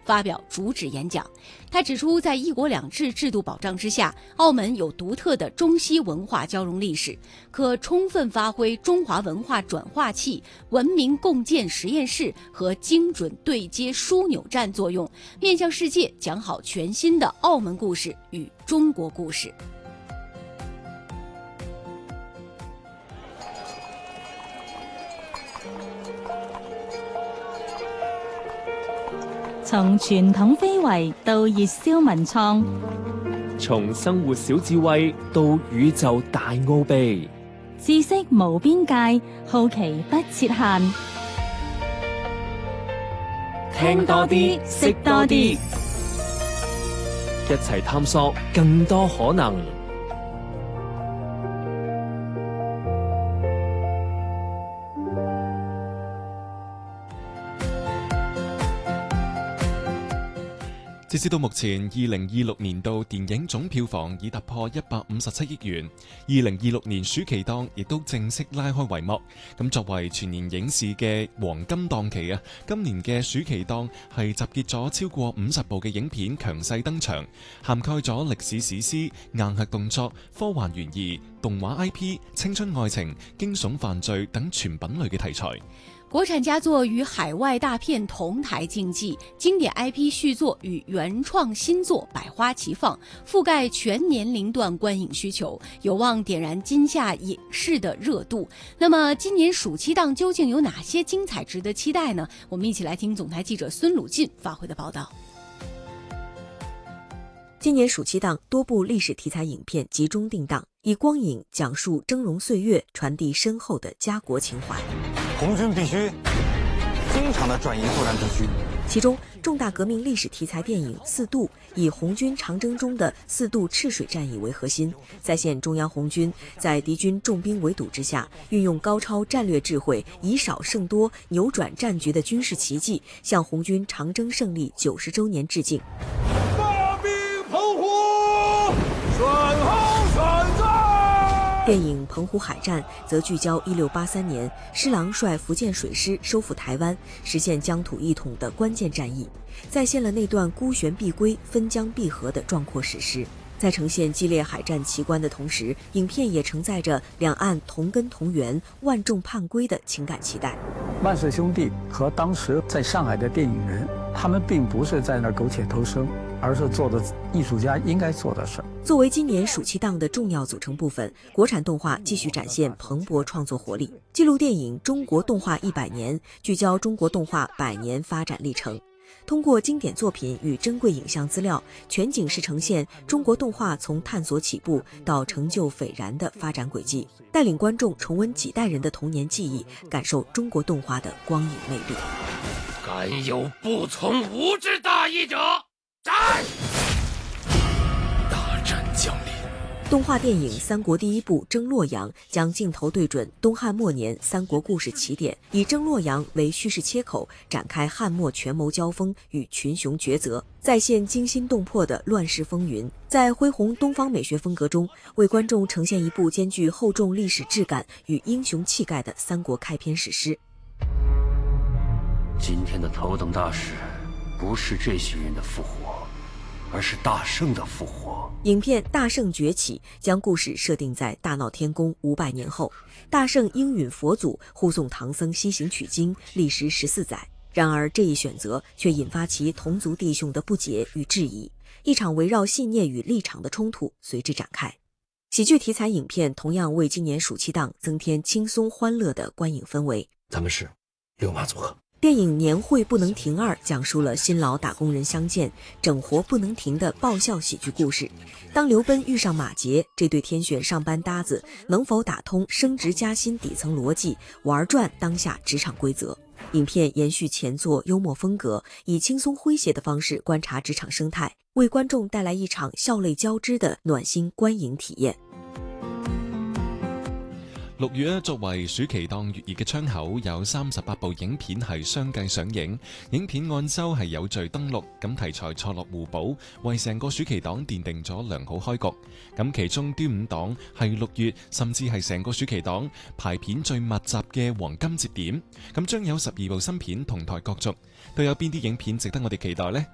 发表主旨演讲。他指出，在一国两制制度保障之下，澳门有独特的中西文化交融历史，可充分发挥中华文化转化器、文明共建实验室和精准对接枢纽站作用，面向世界讲好全新的澳门故事与中国故事。 從傳統非遺到熱銷文創， 從生活小智慧到宇宙大奧秘， 知識無邊界，好奇不設限。 聽多啲，識多啲，一齊探索更多可能。 截至到目前，2026年度電影總票房已突破157億元。2026年暑期檔亦都正式拉開帷幕。咁作為全年影視嘅黃金檔期啊，今年嘅暑期檔係集結咗超過50部嘅影片強勢登場，涵蓋咗歷史史詩、硬核動作、科幻懸疑、動畫 IP、青春愛情、驚悚犯罪等全品類嘅題材。 國產佳作與海外大片同台競技，經典 IP 續作與原創新作百花齊放，覆蓋全年齡段觀影需求，有望點燃今夏影視的熱度。那麼今年暑期檔究竟有哪些精彩值得期待呢？我們一起來聽總台記者孫魯進發回的報道。 今年暑期檔多部歷史題材影片集中定檔，以光影講述峥嵘歲月，傳遞深厚的家國情懷。 紅軍必須經常的轉移作戰地區。 其中，重大革命歷史題材電影《四渡》以紅軍長征中的四渡赤水戰役為核心，再現中央紅軍在敵軍重兵圍堵之下，運用高超戰略智慧，以少勝多，扭轉戰局的軍事奇蹟，向紅軍長征勝利90週年致敬。電影《澎湖海戰》則聚焦1683年施琅率福建水師收復台灣，實現疆土一統的關鍵戰役，再現了那段孤懸必歸、分疆必合的壯闊史詩。在呈現激烈海戰奇觀的同時，影片也承載着兩岸同根同源、萬眾盼歸的情感期待。 萬氏兄弟和當時在上海的電影人，他們並不是在那苟且偷生，而是做的藝術家應該做的事。 作為今年暑期檔的重要組成部分，國產動畫繼續展現蓬勃創作活力。紀錄電影《中國動畫100年》聚焦中國動畫100年發展歷程，通過經典作品與珍貴影像資料，全景式呈現中國動畫從探索起步到成就斐然的發展軌跡，帶領觀眾重溫幾代人的童年記憶，感受中國動畫的光影魅力。 敢有不從吾之大義者，斬！ 大戰降臨。 動畫電影《三國第一部》征洛陽將鏡頭對準東漢末年三國故事起點，以征洛陽為敘事切口，展開漢末權謀交鋒與群雄抉擇，再現驚心動魄的亂世風雲。在恢弘東方美學風格中，為觀眾呈現一部兼具厚重歷史質感與英雄氣概的三國開篇史詩。 今天的頭等大事，不是這些人的復活，而是大聖的復活。 影片《大聖崛起》將故事設定在大鬧天宮500年後，大聖應允佛祖護送唐僧西行取經，歷時14載。然而這一選擇卻引發其同族弟兄的不解與質疑，一場圍繞信念與立場的衝突隨之展開。喜劇題材影片同樣為今年暑期檔增添輕鬆歡樂的觀影氛圍。 咱們是六馬組合。 電影《年會不能停2》講述了新老打工人相見、整活不能停的爆笑喜劇故事。當劉奔遇上馬傑，這對天選上班搭子能否打通升職加薪底層邏輯，玩轉當下職場規則？影片延續前作幽默風格，以輕鬆詼諧的方式觀察職場生態，為觀眾帶來一場笑淚交織的暖心觀影體驗。 6月作為暑期檔熱議嘅窗口，有38部影片係相繼上映。影片按週係有序登陸，咁題材錯落互補，為成個暑期檔奠定咗良好開局。咁其中端午檔係6月，甚至係成個暑期檔排片最密集嘅黃金節點。咁將有12部新片同台角逐，都有邊啲影片值得我哋期待呢？